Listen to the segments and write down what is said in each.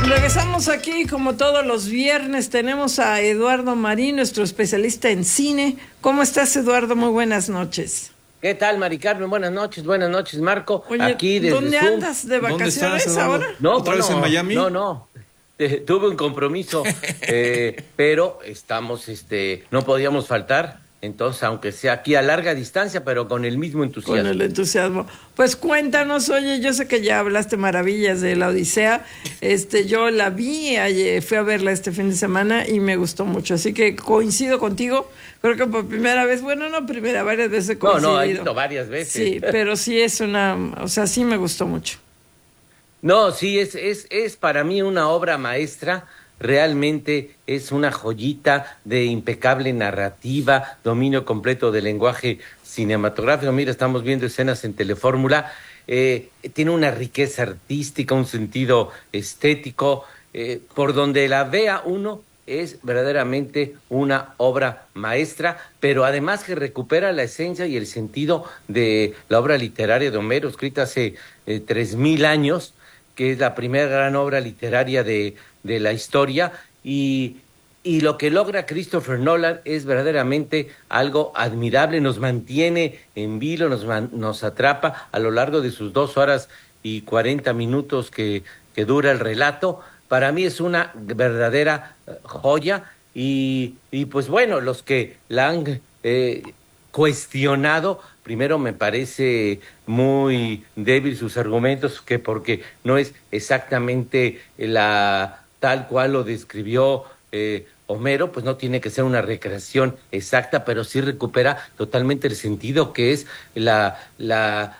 Regresamos aquí como todos los viernes. Tenemos a Eduardo Marín, nuestro especialista en cine. ¿Cómo estás, Eduardo? Muy buenas noches. ¿Qué tal, Mari Carmen? Buenas noches, Marco. Oye, aquí desde ¿dónde Zoom. andas? ¿De vacaciones ahora? No, ¿Otra vez en Miami? No. Tuve un compromiso, pero estamos, no podíamos faltar. Entonces, aunque sea aquí a larga distancia, pero con el mismo entusiasmo. Con el entusiasmo. Pues cuéntanos, oye, yo sé que ya hablaste maravillas de La Odisea. Yo la vi, fui a verla este fin de semana y me gustó mucho. Así que coincido contigo. Creo que por primera vez, varias veces he coincidido. No, he visto varias veces. Sí, pero sí es sí me gustó mucho. No, sí, es para mí una obra maestra. Realmente es una joyita de impecable narrativa, dominio completo del lenguaje cinematográfico. Mira, estamos viendo escenas en Telefórmula. Tiene una riqueza artística, un sentido estético. Por donde la vea uno, es verdaderamente una obra maestra, pero además que recupera la esencia y el sentido de la obra literaria de Homero, escrita hace 3000 años, que es la primera gran obra literaria de la historia, y lo que logra Christopher Nolan es verdaderamente algo admirable. Nos mantiene en vilo, nos atrapa a lo largo de sus 2 horas y 40 minutos que dura el relato. Para mí es una verdadera joya, y pues bueno, los que la han cuestionado, primero me parece muy débil sus argumentos, que porque no es exactamente tal cual lo describió Homero, pues no tiene que ser una recreación exacta, pero sí recupera totalmente el sentido, que es la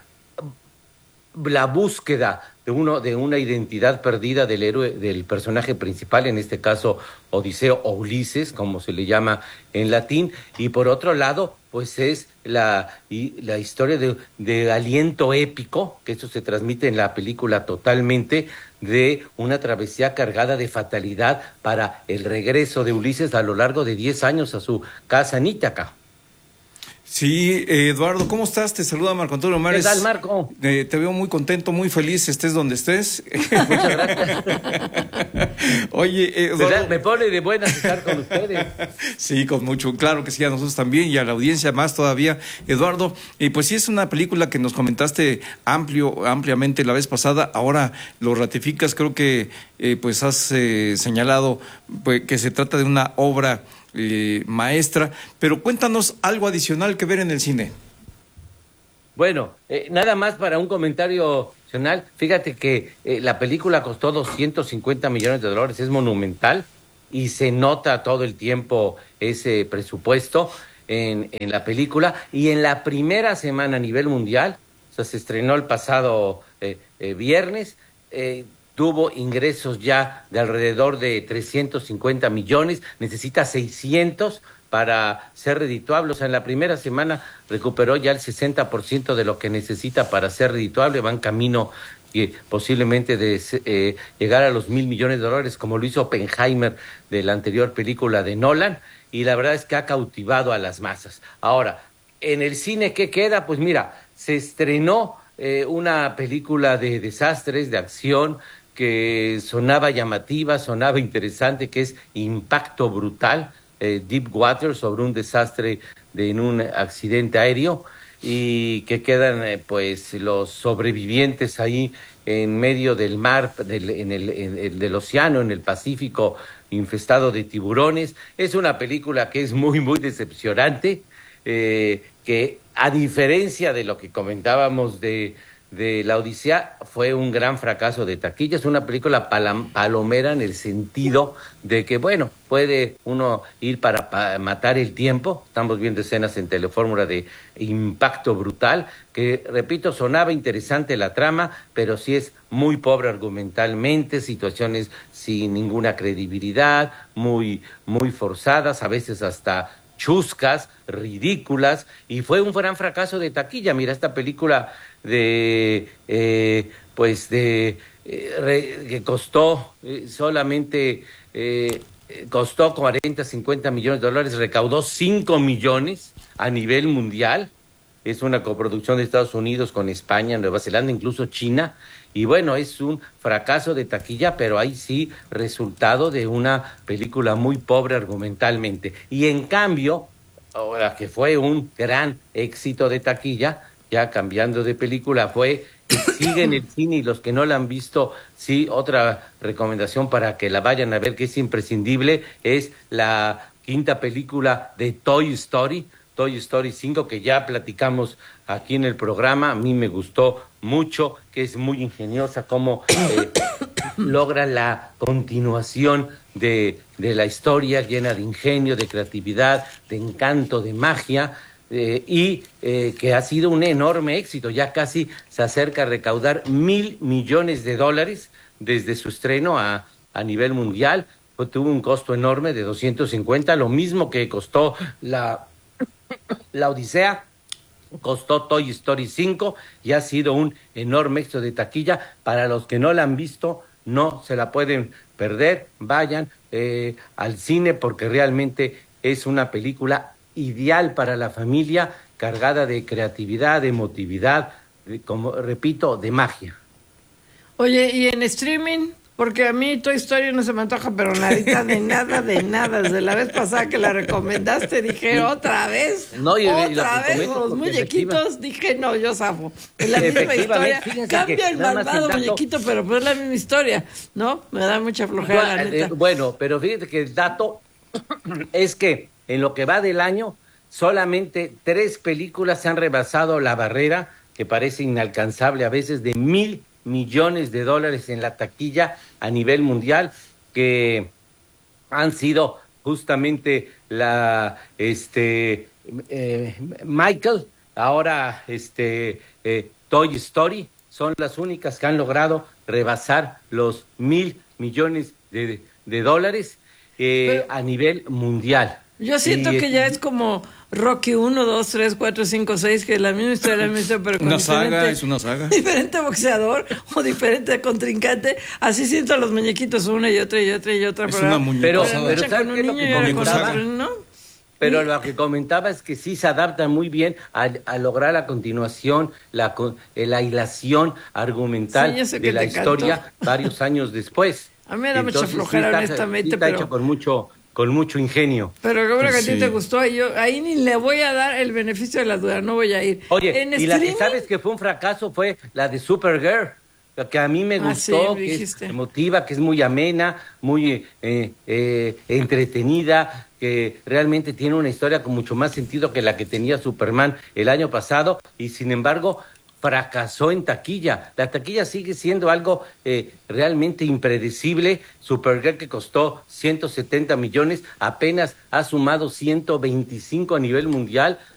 búsqueda de una identidad perdida del héroe, del personaje principal, en este caso Odiseo o Ulises, como se le llama en latín, y por otro lado, pues es la historia de aliento épico, que eso se transmite en la película totalmente, de una travesía cargada de fatalidad para el regreso de Ulises a lo largo de 10 años a su casa en Ítaca. Sí, Eduardo, ¿cómo estás? Te saluda Marco Antonio Mares. ¿Qué tal, Marco? Te veo muy contento, muy feliz, estés donde estés. Muchas gracias. Oye, Eduardo... Me pone de buenas estar con ustedes. Sí, con mucho, claro que sí, a nosotros también y a la audiencia más todavía. Eduardo, pues sí es una película que nos comentaste ampliamente la vez pasada, ahora lo ratificas, creo que pues has señalado pues, que se trata de una obra maestra, pero cuéntanos algo adicional que ver en el cine. Bueno, nada más para un comentario adicional. Fíjate que la película costó $250 millones, es monumental, y se nota todo el tiempo ese presupuesto en la película. Y en la primera semana a nivel mundial, o sea, se estrenó el pasado viernes, tuvo ingresos ya de alrededor de 350 millones, necesita 600 para ser redituable. O sea, en la primera semana recuperó ya el 60% de lo que necesita para ser redituable, va en camino posiblemente de llegar a los $1,000 millones, como lo hizo Oppenheimer de la anterior película de Nolan, y la verdad es que ha cautivado a las masas. Ahora, en el cine, ¿qué queda? Pues mira, se estrenó una película de desastres, de acción, que sonaba llamativa, sonaba interesante, que es Impacto Brutal, Deep Water, sobre un desastre en un accidente aéreo, y que quedan pues los sobrevivientes ahí en medio del mar, del océano, en el Pacífico, infestado de tiburones. Es una película que es muy, muy decepcionante, que a diferencia de lo que comentábamos de La Odisea, fue un gran fracaso de taquilla. Es una película palomera en el sentido de que, bueno, puede uno ir para matar el tiempo. Estamos viendo escenas en Telefórmula de Impacto Brutal, que, repito, sonaba interesante la trama, pero sí es muy pobre argumentalmente, situaciones sin ninguna credibilidad, muy, muy forzadas, a veces hasta chuscas, ridículas, y fue un gran fracaso de taquilla. Mira, esta película que costó solamente costó 40, $50 millones, recaudó 5 millones a nivel mundial. es una coproducción de Estados Unidos con España, Nueva Zelanda, incluso China, y bueno, es un fracaso de taquilla, pero ahí sí, resultado de una película muy pobre argumentalmente. Y en cambio, ahora que fue un gran éxito de taquilla, ya cambiando de película, fue que sigue en el cine y los que no la han visto, sí, otra recomendación para que la vayan a ver, que es imprescindible, es la quinta película de Toy Story, Toy Story 5, que ya platicamos aquí en el programa. A mí me gustó mucho, que es muy ingeniosa cómo logra la continuación de la historia, llena de ingenio, de creatividad, de encanto, de magia, y que ha sido un enorme éxito. Ya casi se acerca a recaudar $1,000 millones desde su estreno a nivel mundial. Tuvo un costo enorme de 250, lo mismo que costó la Odisea, costó Toy Story 5 y ha sido un enorme éxito de taquilla. Para los que no la han visto, no se la pueden perder, vayan al cine porque realmente es una película ideal para la familia, cargada de creatividad, de emotividad, como repito, de magia. Oye, ¿y en streaming? Porque a mí Toy Story no se me antoja, pero nadita de nada, de nada. Desde la vez pasada que la recomendaste, dije, otra vez, otra vez, con los muñequitos, dije, no, yo zafo. Es la misma historia, cambia el malvado muñequito, pero pues es la misma historia, ¿no? Me da mucha flojera, la neta. Bueno, pero fíjate que el dato es que en lo que va del año, solamente 3 películas se han rebasado la barrera, que parece inalcanzable a veces, de $1,000 millones en la taquilla a nivel mundial, que han sido justamente Michael, ahora Toy Story, son las únicas que han logrado rebasar los $1,000 millones a nivel mundial. Yo siento que ya es como Rocky 1, 2, 3, 4, 5, 6, que es la misma historia, pero con es una saga. Diferente boxeador o diferente contrincante. Así siento a los muñequitos, una y otra y otra y otra. Es una muñeca. Pero ¿sabes qué es lo que comentaba? Pero lo que comentaba es que sí se adapta muy bien a lograr la continuación, la hilación argumental de la historia varios años después. A mí me da mucha flojera, honestamente. Está hecho con mucho ingenio. Pero seguro que a ti te gustó, y yo ahí ni le voy a dar el beneficio de la duda, no voy a ir. Oye, y la que sabes que fue un fracaso fue la de Supergirl, la que a mí me gustó, sí, que es emotiva, que es muy amena, muy entretenida, que realmente tiene una historia con mucho más sentido que la que tenía Superman el año pasado, y sin embargo fracasó en taquilla. La taquilla sigue siendo algo realmente impredecible. Supergirl, que costó 170 millones, apenas ha sumado 125 a nivel mundial.